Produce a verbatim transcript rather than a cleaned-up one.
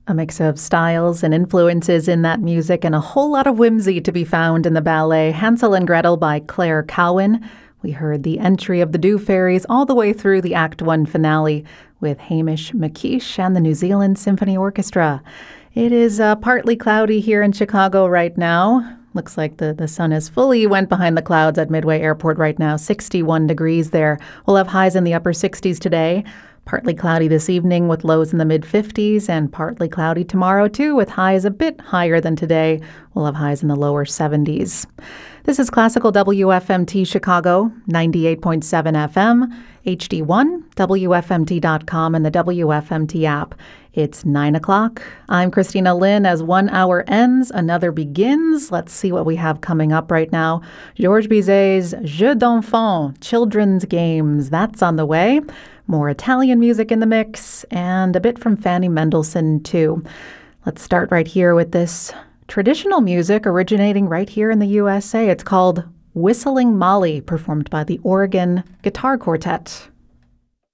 A mix of styles and influences in that music, and a whole lot of whimsy to be found in the ballet Hansel and Gretel by Claire Cowan. We heard the entry of the Dew Fairies all the way through the Act One finale with Hamish McKeish and the New Zealand Symphony Orchestra. It is uh, partly cloudy here in Chicago right now. Looks like the, the sun has fully went behind the clouds at Midway Airport right now. sixty-one degrees there. We'll have highs in the upper sixties today. Partly cloudy this evening with lows in the mid-fifties, and partly cloudy tomorrow too with highs a bit higher than today. We'll have highs in the lower seventies. This is Classical W F M T Chicago, ninety-eight point seven F M, H D one, W F M T dot com, and the W F M T app. It's nine o'clock. I'm Christina Lynn. As one hour ends, another begins. Let's see what we have coming up right now. Georges Bizet's Jeux d'enfants, children's games. That's on the way. More Italian music in the mix, and a bit from Fanny Mendelssohn, too. Let's start right here with this traditional music originating right here in the U S A. It's called Whistling Molly, performed by the Oregon Guitar Quartet.